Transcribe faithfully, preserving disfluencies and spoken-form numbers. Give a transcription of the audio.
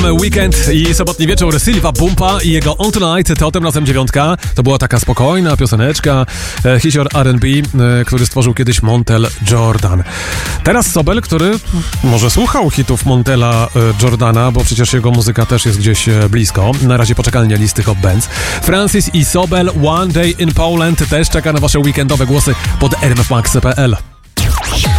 Weekend i sobotni wieczór Silva Bumpa i jego On Tonight to tym razem dziewiątka. To była taka spokojna pioseneczka, e, hicior R and B, e, który stworzył kiedyś Montel Jordan. Teraz Sobel, który może słuchał hitów Montela e, Jordana, bo przecież jego muzyka też jest gdzieś e, blisko. Na razie poczekalnia listy Hot Bands. Francis i Sobel One Day in Poland też czeka na wasze weekendowe głosy pod r m f max kropka p l.